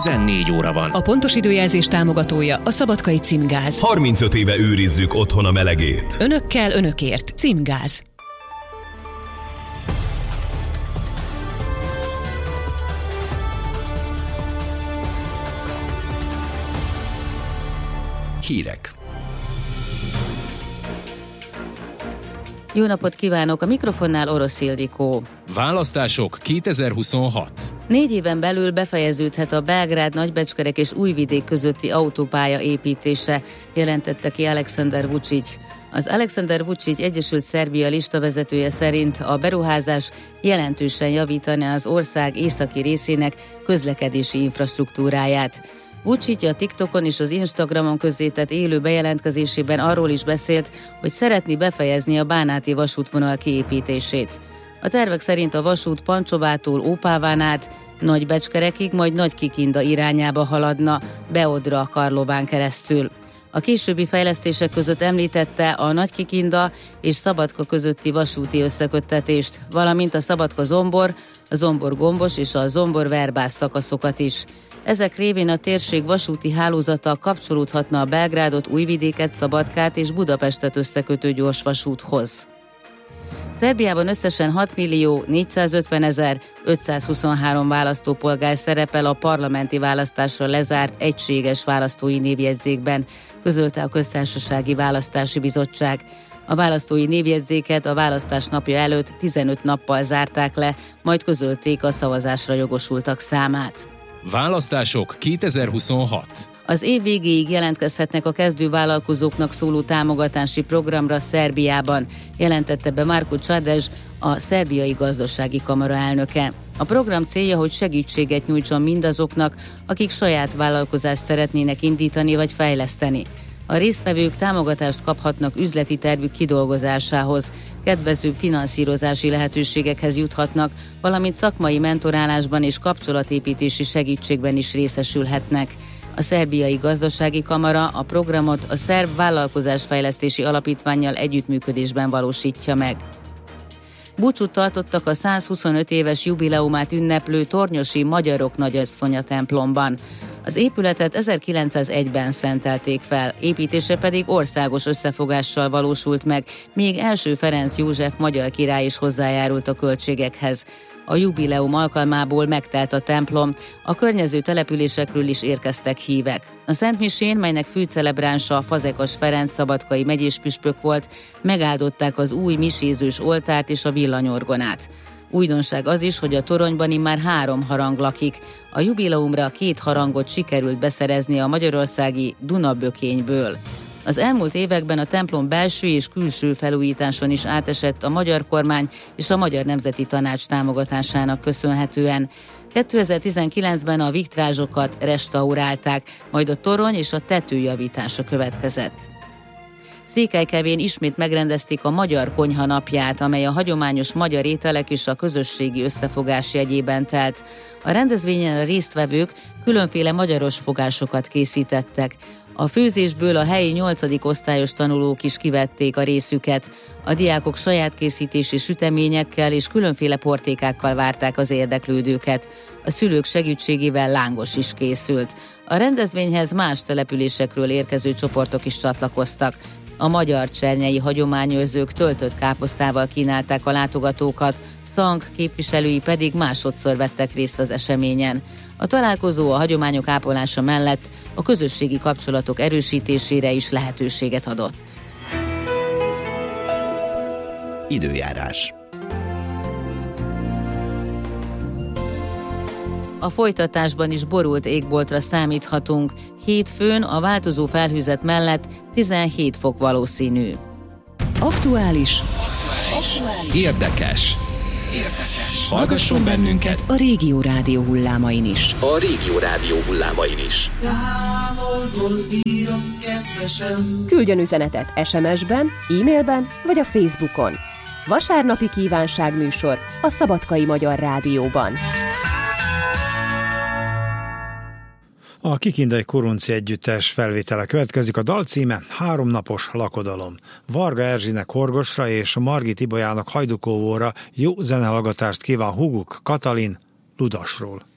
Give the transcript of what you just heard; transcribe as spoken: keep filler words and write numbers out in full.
tizennégy óra van. A pontos időjelzés támogatója a Szabadkai Címgáz. harmincöt éve őrizzük otthon a melegét. Önökkel, önökért. Címgáz. Hírek. Jó napot kívánok! A mikrofonnál Orosz Ildikó. Választások kétezer-huszonhat. Négy éven belül befejeződhet a Belgrád, Nagybecskerek és Újvidék közötti autópálya építése, jelentette ki Alexander Vučić. Az Alexander Vučić Egyesült Szerbia listavezetője szerint a beruházás jelentősen javítaná az ország északi részének közlekedési infrastruktúráját. Vučić a TikTokon és az Instagramon közzétett élő bejelentkezésében arról is beszélt, hogy szeretné befejezni a bánáti vasútvonal kiépítését. A tervek szerint a vasút Pancsovától Ópáván át Nagybecskerekig, majd Nagykikinda irányába haladna, Beodra Karlován keresztül. A későbbi fejlesztések között említette a Nagykikinda és Szabadka közötti vasúti összeköttetést, valamint a Szabadka-Zombor, a Zombor-Gombos és a Zombor-Verbász szakaszokat is. Ezek révén a térség vasúti hálózata kapcsolódhatna a Belgrádot, Újvidéket, Szabadkát és Budapestet összekötő gyorsvasúthoz. Szerbiában összesen hat millió négyszázötvenezer ötszázhuszonhárom választópolgár szerepel a parlamenti választásra lezárt egységes választói névjegyzékben, közölte a Köztársasági Választási Bizottság. A választói névjegyzéket a választás napja előtt tizenöt nappal zárták le, majd közölték a szavazásra jogosultak számát. Választások kétezer-huszonhat. Az év végéig jelentkezhetnek a kezdővállalkozóknak szóló támogatási programra Szerbiában, jelentette be Marko Čadež, a Szerbiai Gazdasági Kamara elnöke. A program célja, hogy segítséget nyújtson mindazoknak, akik saját vállalkozást szeretnének indítani vagy fejleszteni. A résztvevők támogatást kaphatnak üzleti tervük kidolgozásához, kedvező finanszírozási lehetőségekhez juthatnak, valamint szakmai mentorálásban és kapcsolatépítési segítségben is részesülhetnek. A Szerbiai Gazdasági Kamara a programot a Szerb Vállalkozásfejlesztési Alapítvánnyal együttműködésben valósítja meg. Búcsút tartottak a százhuszonöt éves jubileumát ünneplő tornyosi Magyarok Nagyasszonya templomban. Az épületet ezerkilencszázegyben szentelték fel, építése pedig országos összefogással valósult meg, még első Ferenc József magyar király is hozzájárult a költségekhez. A jubileum alkalmából megtelt a templom, a környező településekről is érkeztek hívek. A szentmisén, melynek főcelebránsa Fazekas Ferenc szabadkai megyéspüspök volt, megáldották az új misézős oltárt és a villanyorgonát. Újdonság az is, hogy a toronyban immár három harang lakik. A jubileumra két harangot sikerült beszerezni a magyarországi Dunabökényből. Az elmúlt években a templom belső és külső felújításon is átesett a magyar kormány és a Magyar Nemzeti Tanács támogatásának köszönhetően. kétezer-tizenkilencben a vitrázsokat restaurálták, majd a torony és a tető javítása következett. Székelykevén ismét megrendezték a Magyar Konyha napját, amely a hagyományos magyar ételek és a közösségi összefogás jegyében telt. A rendezvényen a résztvevők különféle magyaros fogásokat készítettek. A főzésből a helyi nyolcadik osztályos tanulók is kivették a részüket. A diákok saját készítési süteményekkel és különféle portékákkal várták az érdeklődőket. A szülők segítségével lángos is készült. A rendezvényhez más településekről érkező csoportok is csatlakoztak. A magyar csernyei hagyományőrzők töltött káposztával kínálták a látogatókat, Szank képviselői pedig másodszor vettek részt az eseményen. A találkozó a hagyományok ápolása mellett a közösségi kapcsolatok erősítésére is lehetőséget adott. Időjárás. A folytatásban is borult égboltra számíthatunk. Hétfőn a változó felhőzet mellett tizenhét fok valószínű. Aktuális. Aktuális. Érdekes. Érdekes. Hallgasson bennünket a Régió Rádió hullámain is. A Régió Rádió hullámain is. Küldjön üzenetet es em es-ben, e-mailben vagy a Facebookon. Vasárnapi kívánságműsor a Szabadkai Magyar Rádióban. A Kikindai Kurunci együttes felvétele következik. A dal címe Háromnapos lakodalom. Varga Erzsinek Horgosra és Margit Ibolyának Hajdukóvóra jó zenehallgatást kíván húguk Katalin Ludasról.